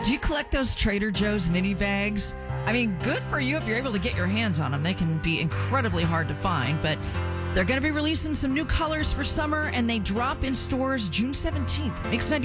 Do you collect those Trader Joe's mini bags? I mean, good for you if you're able to get your hands on them. They can be incredibly hard to find, but they're going to be releasing some new colors for summer, and they drop in stores June 17th. Mix 90